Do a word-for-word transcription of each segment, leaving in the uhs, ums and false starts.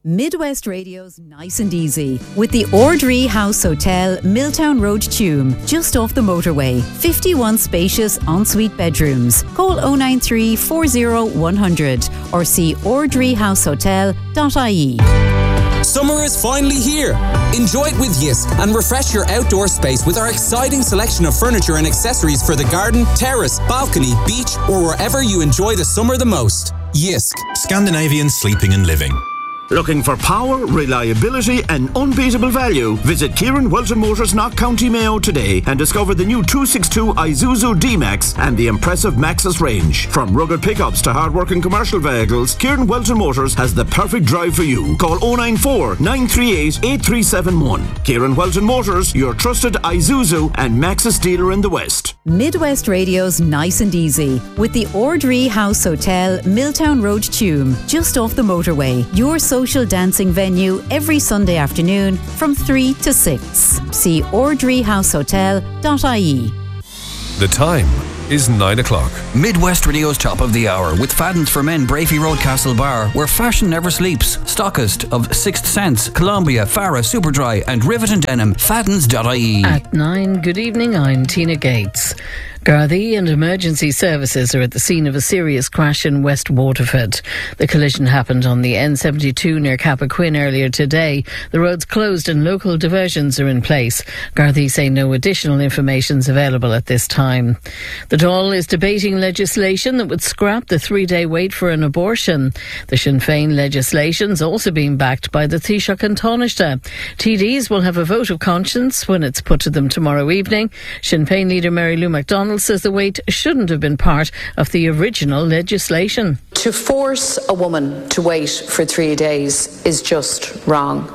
Midwest Radio's Nice and Easy with the Ordree House Hotel, Milltown Road, Tuam, just off the motorway. fifty-one spacious ensuite bedrooms. Call oh nine three, four oh, one hundred or see ordree house hotel dot I E. Summer is finally here. Enjoy it with Yisk and refresh your outdoor space with our exciting selection of furniture and accessories for the garden, terrace, balcony, beach, or wherever you enjoy the summer the most. Yisk. Scandinavian sleeping and living. Looking for power, reliability and unbeatable value? Visit Kieran Welton Motors, Knock County Mayo today and discover the new two sixty-two Isuzu D-Max and the impressive Maxus range. From rugged pickups to hard-working commercial vehicles, Kieran Welton Motors has the perfect drive for you. Call oh nine four, nine three eight, eight three seven one. Kieran Welton Motors, your trusted Isuzu and Maxus dealer in the West. Midwest Radio's Nice and Easy with the Ordree House Hotel, Milltown Road, Tuam, just off the motorway. Your social dancing venue every Sunday afternoon from three to six. See ordree house hotel dot I E. The time is nine o'clock. Midwest Radio's Top of the Hour with Fadden's for Men, Brafey Road, Castle Bar, where fashion never sleeps. Stockist of Sixth Sense, Columbia, Farah, Superdry and Rivet and Denim. Faddens dot I E. At nine, good evening, I'm Tina Gates. Gardaí and emergency services are at the scene of a serious crash in West Waterford. The collision happened on the N seventy-two near Cappoquin earlier today. The road's closed and local diversions are in place. Gardaí say no additional information is available at this time. The Dáil is debating legislation that would scrap the three-day wait for an abortion. The Sinn Féin legislation is also being backed by the Taoiseach and Taoiseach. T Ds will have a vote of conscience when it's put to them tomorrow evening. Sinn Féin leader Mary Lou McDonald says the wait shouldn't have been part of the original legislation. To force a woman to wait for three days is just wrong.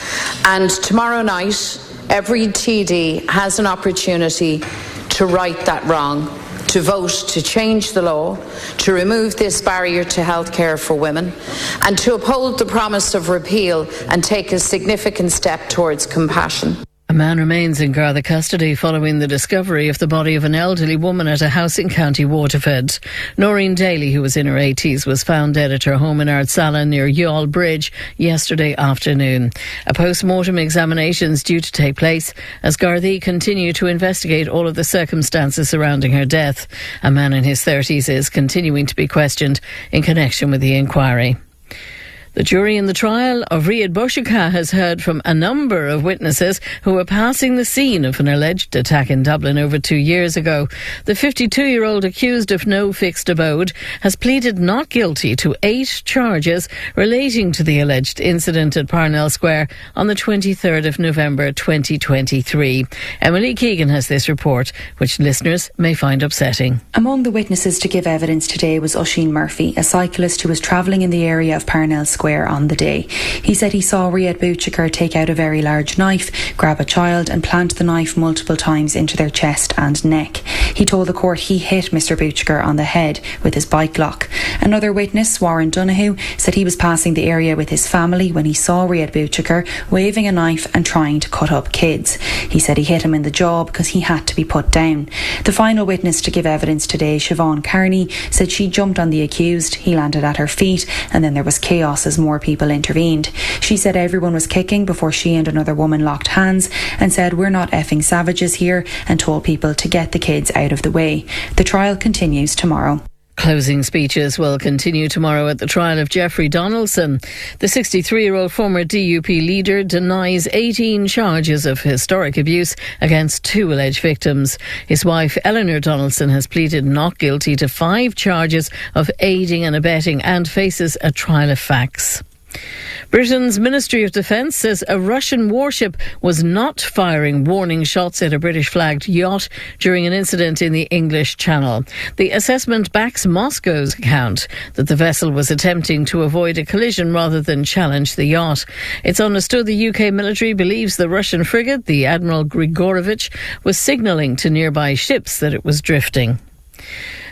And tomorrow night, every T D has an opportunity to right that wrong, to vote to change the law, to remove this barrier to healthcare for women, and to uphold the promise of repeal and take a significant step towards compassion. A man remains in Garda custody following the discovery of the body of an elderly woman at a house in County Waterford. Noreen Daly, who was in her eighties, was found dead at her home in Ardsala near Youghal Bridge yesterday afternoon. A post-mortem examination is due to take place as Gardaí continue to investigate all of the circumstances surrounding her death. A man in his thirties is continuing to be questioned in connection with the inquiry. The jury in the trial of Riyad Bouchika has heard from a number of witnesses who were passing the scene of an alleged attack in Dublin over two years ago. The fifty-two-year-old accused of no fixed abode has pleaded not guilty to eight charges relating to the alleged incident at Parnell Square on the twenty-third of November twenty twenty-three. Emily Keegan has this report, which listeners may find upsetting. Among the witnesses to give evidence today was Oisin Murphy, a cyclist who was travelling in the area of Parnell Square on the day. He said he saw Riyad Bouchika take out a very large knife, grab a child and plant the knife multiple times into their chest and neck. He told the court he hit Mister Bouchika on the head with his bike lock. Another witness, Warren Donoghue, said he was passing the area with his family when he saw Riyad Bouchika waving a knife and trying to cut up kids. He said he hit him in the jaw because he had to be put down. The final witness to give evidence today, Siobhan Carney, said she jumped on the accused, he landed at her feet and then there was chaos as more people intervened. She said everyone was kicking before she and another woman locked hands and said we're not effing savages here and told people to get the kids out of the way. The trial continues tomorrow. Closing speeches will continue tomorrow at the trial of Jeffrey Donaldson. The sixty-three-year-old former D U P leader denies eighteen charges of historic abuse against two alleged victims. His wife, Eleanor Donaldson, has pleaded not guilty to five charges of aiding and abetting and faces a trial of facts. Britain's Ministry of Defence says a Russian warship was not firing warning shots at a British-flagged yacht during an incident in the English Channel. The assessment backs Moscow's account that the vessel was attempting to avoid a collision rather than challenge the yacht. It's understood the U K military believes the Russian frigate, the Admiral Grigorovich, was signalling to nearby ships that it was drifting.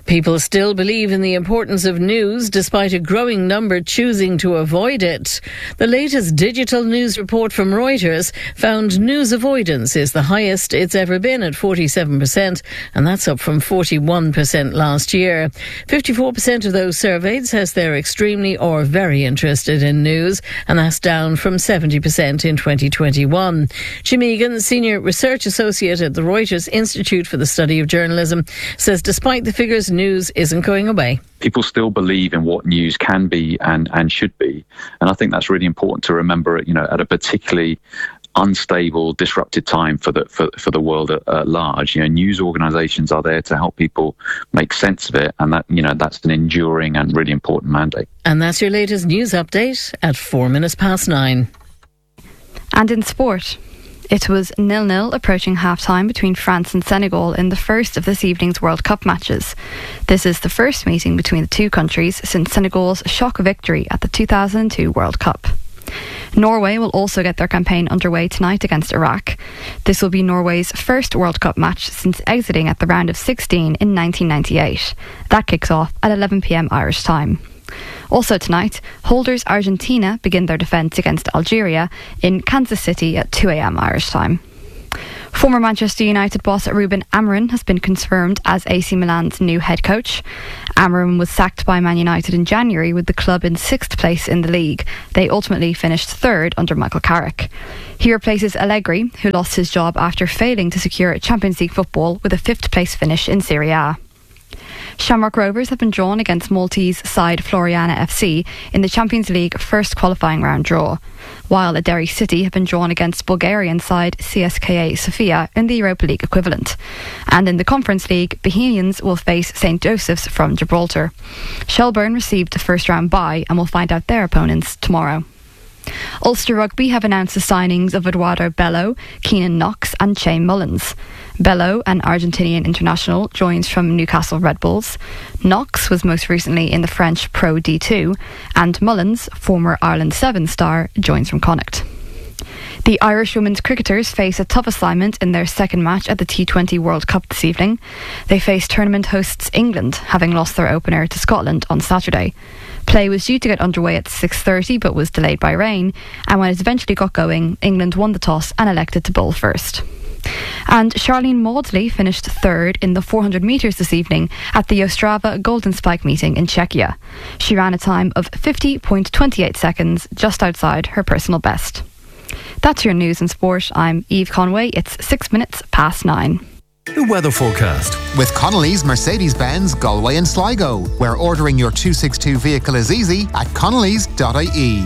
People still believe in the importance of news despite a growing number choosing to avoid it. The latest digital news report from Reuters found news avoidance is the highest it's ever been at forty-seven percent, and that's up from forty-one percent last year. fifty-four percent of those surveyed says they're extremely or very interested in news, and that's down from seventy percent in twenty twenty-one. Jim Egan, Senior Research Associate at the Reuters Institute for the Study of Journalism, says despite the figures, news isn't going away. People still believe in what news can be and, and should be. And I think that's really important to remember, you know, at a particularly unstable, disrupted time for the for, for the world at, at large. You know, news organisations are there to help people make sense of it, and that, you know, that's an enduring and really important mandate. And that's your latest news update at four minutes past nine. And in sport, it was nil-nil approaching half-time between France and Senegal in the first of this evening's World Cup matches. This is the first meeting between the two countries since Senegal's shock victory at the two thousand two World Cup. Norway will also get their campaign underway tonight against Iraq. This will be Norway's first World Cup match since exiting at the round of sixteen in nineteen ninety-eight. That kicks off at eleven p.m. Irish time. Also tonight, holders Argentina begin their defence against Algeria in Kansas City at two a.m. Irish time. Former Manchester United boss Ruben Amorim has been confirmed as A C Milan's new head coach. Amorim was sacked by Man United in January with the club in sixth place in the league. They ultimately finished third under Michael Carrick. He replaces Allegri, who lost his job after failing to secure Champions League football with a fifth place finish in Serie A. Shamrock Rovers have been drawn against Maltese side Floriana F C in the Champions League first qualifying round draw, while Derry City have been drawn against Bulgarian side C S K A Sofia in the Europa League equivalent. And in the Conference League, Bohemians will face Saint Joseph's from Gibraltar. Shelbourne received the first round bye and will find out their opponents tomorrow. Ulster Rugby have announced the signings of Eduardo Bello, Keenan Knox and Shane Mullins. Bello, an Argentinian international, joins from Newcastle Red Bulls. Knox was most recently in the French Pro D two, and Mullins, former Ireland Seven star, joins from Connacht. The Irish women's cricketers face a tough assignment in their second match at the T twenty World Cup this evening. They face tournament hosts England, having lost their opener to Scotland on Saturday. Play was due to get underway at six thirty but was delayed by rain, and when it eventually got going, England won the toss and elected to bowl first. And Charlene Maudsley finished third in the four hundred metres this evening at the Ostrava Golden Spike meeting in Czechia. She ran a time of fifty point two eight seconds, just outside her personal best. That's your news and sport. I'm Eve Conway. It's six minutes past nine. The weather forecast with Connolly's Mercedes-Benz Galway and Sligo, where ordering your two sixty-two vehicle is easy at connellys dot I E.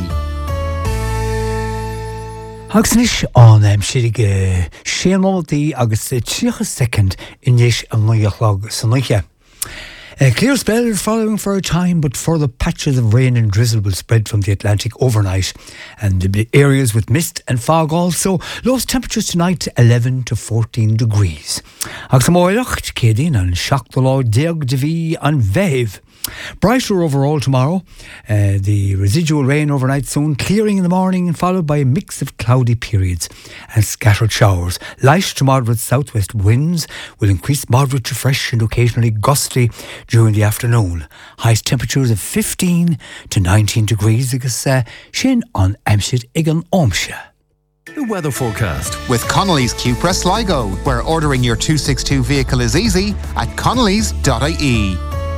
Hagsnish on um, Shirig Shamoldi agus Chicha second in Yish and Moyachlog Sonoya. A clear spell following for a time, but further patches of rain and drizzle will spread from the Atlantic overnight, and the areas with mist and fog also. Lowest temperatures tonight eleven to fourteen degrees. Aksamoyloch Kedin and Shaktolo Deog Devi and Vev. Brighter overall tomorrow. Uh, the residual rain overnight soon, clearing in the morning and followed by a mix of cloudy periods and scattered showers. Light to moderate southwest winds will increase moderate to fresh and occasionally gusty during the afternoon. Highest temperatures of fifteen to nineteen degrees agus uh, Shin on Amshit Igan Omsha. The weather forecast with Connolly's Cupra Sligo, where ordering your two sixty-two vehicle is easy at connellys dot I E.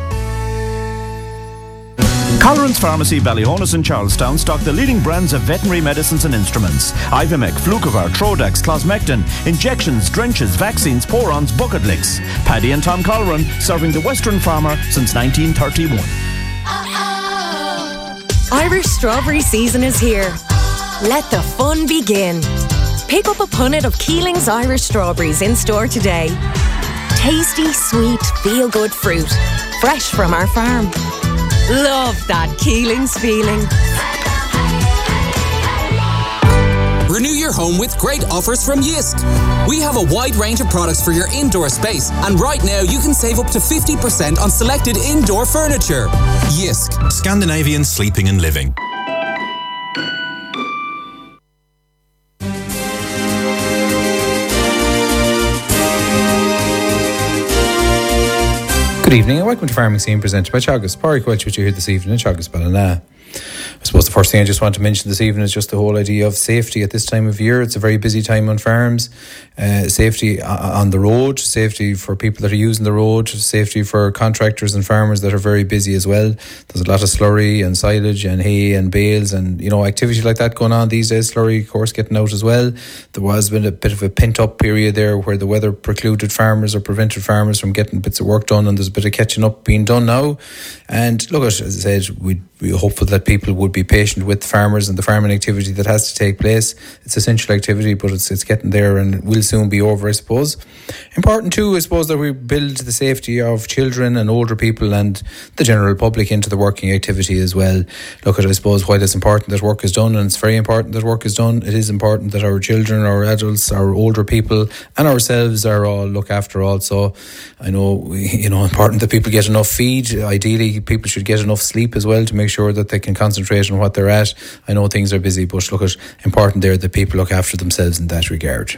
Colleran's Pharmacy, Ballyhonus and Charlestown stock the leading brands of veterinary medicines and instruments. Ivimec, Flucovar, Trodax, Closmectin, injections, drenches, vaccines, porons, bucket licks. Paddy and Tom Colleran, serving the Western farmer since nineteen thirty-one. Irish strawberry season is here. Let the fun begin. Pick up a punnet of Keeling's Irish strawberries in store today. Tasty, sweet, feel-good fruit. Fresh from our farm. Love that Keeling's feeling. Renew your home with great offers from Jysk. We have a wide range of products for your indoor space, and right now you can save up to fifty percent on selected indoor furniture. Jysk. Scandinavian sleeping and living. Good Good evening and welcome to Farming Scene presented by Teagasc. Pádraig Welch with you here this evening in Teagasc Ballina. I suppose the first thing I just want to mention this evening is just the whole idea of safety at this time of year. It's a very busy time on farms. Uh, safety on the road, safety for people that are using the road, safety for contractors and farmers that are very busy as well. There's a lot of slurry and silage and hay and bales and, you know, activity like that going on these days. Slurry, of course, getting out as well. There was been a bit of a pent-up period there where the weather precluded farmers or prevented farmers from getting bits of work done, and there's a bit of catching up being done now. And look, as I said, we'd be hopeful that people would be patient with farmers and the farming activity that has to take place. It's essential activity, but it's it's getting there and it will soon be over, I suppose. Important too, I suppose, that we build the safety of children and older people and the general public into the working activity as well. Look, at I suppose, while it's important that work is done, and it's very important that work is done, it is important that our children, our adults, our older people and ourselves are all looked after also. I know, you know, important that people get enough feed. Ideally, people should get enough sleep as well to make sure that they can concentrate on what they're at. I know things are busy, but look, it's important there that people look after themselves in that regard.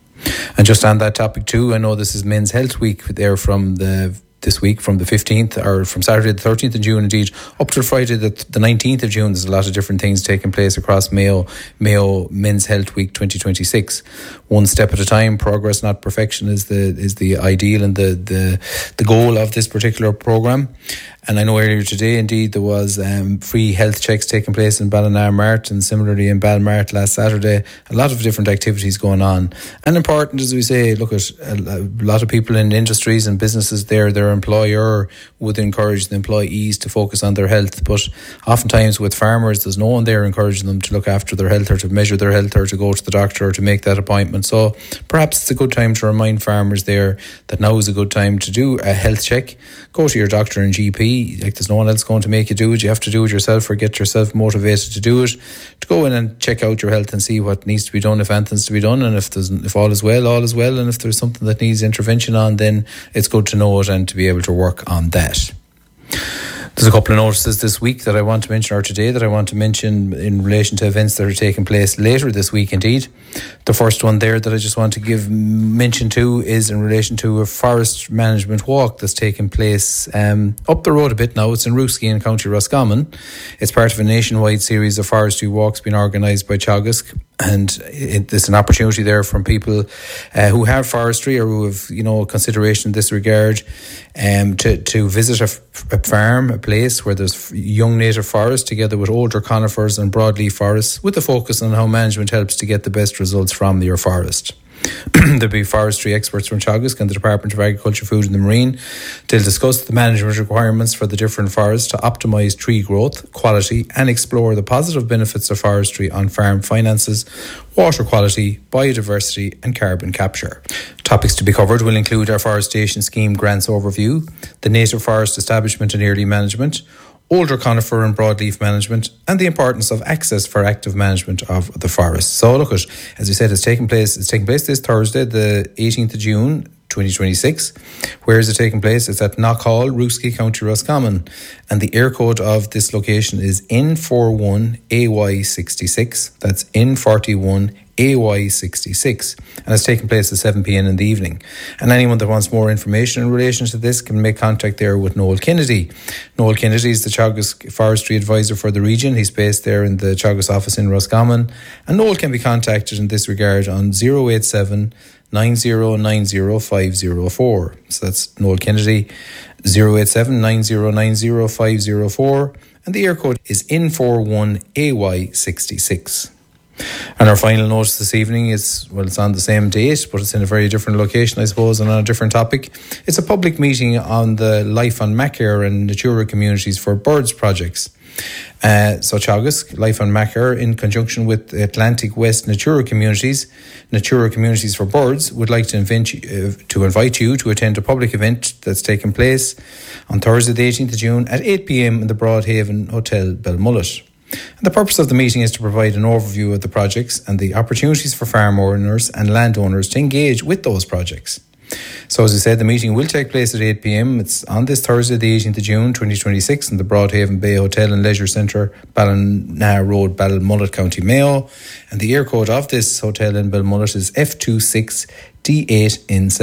And just on that topic too, I know this is Men's Health Week there from the this week from the fifteenth or from Saturday the thirteenth of June indeed up to Friday the, the nineteenth of June. There's a lot of different things taking place across Mayo Mayo Men's Health Week twenty twenty-six. One step at a time, progress not perfection is the is the ideal and the the, the goal of this particular programme. And I know earlier today, indeed, there was um, free health checks taking place in Ballinamart and similarly in Balmart last Saturday. A lot of different activities going on. And important, as we say, look at a, a lot of people in industries and businesses there, their employer would encourage the employees to focus on their health. But oftentimes with farmers, there's no one there encouraging them to look after their health or to measure their health or to go to the doctor or to make that appointment. So perhaps it's a good time to remind farmers there that now is a good time to do a health check. Go to your doctor and G P. Like, there's no one else going to make you do it. You have to do it yourself or get yourself motivated to do it. To go in and check out your health and see what needs to be done, if anything's to be done, and if there's if all is well, all is well, and if there's something that needs intervention on, then it's good to know it and to be able to work on that. There's a couple of notices this week that I want to mention, or today that I want to mention in relation to events that are taking place later this week indeed. The first one there that I just want to give mention to is in relation to a forest management walk that's taking place um, up the road a bit now. It's in Rooskey in County Roscommon. It's part of a nationwide series of forestry walks being organised by Teagasc, and it, it's an opportunity there from people uh, who have forestry or who have, you know, consideration in this regard um, to, to visit a, a farm, a place where there's young native forests together with older conifers and broadleaf forests, with a focus on how management helps to get the best results from your forest. There'll be forestry experts from Teagasc and the Department of Agriculture, Food and the Marine. They'll discuss the management requirements for the different forests to optimise tree growth, quality and explore the positive benefits of forestry on farm finances, water quality, biodiversity and carbon capture. Topics to be covered will include our forestation scheme grants overview, the native forest establishment and early management, older conifer and broadleaf management, and the importance of access for active management of the forest. So look, at, as we said, it's taking place. It's taking place this Thursday, the eighteenth of June, twenty twenty-six. Where is it taking place? It's at Knockhall, Rooskey, County Roscommon, and the air code of this location is N forty-one A Y sixty-six. That's N forty-one A Y sixty-six, and it's taking place at seven p.m. in the evening. And anyone that wants more information in relation to this can make contact there with Noel Kennedy. Noel Kennedy is the Teagasc Forestry Advisor for the region. He's based there in the Teagasc office in Roscommon, and Noel can be contacted in this regard on zero eight seven nine zero nine zero five zero four. So that's Noel Kennedy, zero eight seven nine zero nine zero five zero four, and the air code is N forty-one A Y sixty-six. And our final notice this evening is, well, it's on the same date, but it's in a very different location, I suppose, and on a different topic. It's a public meeting on the Life on Macair and Natura Communities for Birds projects. Uh, so Teagasc, Life on Macair, in conjunction with Atlantic West Natura Communities, Natura Communities for Birds, would like to invite, uh, to invite you to attend a public event that's taking place on Thursday the eighteenth of June at eight p.m. in the Broadhaven Hotel, Belmullet. And the purpose of the meeting is to provide an overview of the projects and the opportunities for farm owners and landowners to engage with those projects. So as I said, the meeting will take place at eight p.m. It's on this Thursday, the eighteenth of June, twenty twenty-six, in the Broadhaven Bay Hotel and Leisure Centre, Ballina Road, Balmullet, County Mayo. And the air code of this hotel in Belmullet is F two six D eight N seven.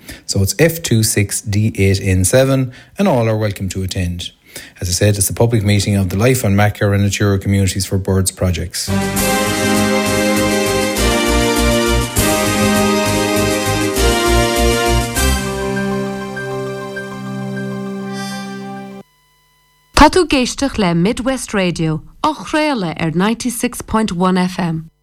So it's F two six D eight N seven, and all are welcome to attend. As I said, it's a public meeting of the Life on Macar and Natura Communities for Birds projects. Tá tú géisteach le Midwest Radio, ach réile ar ninety-six point one F M.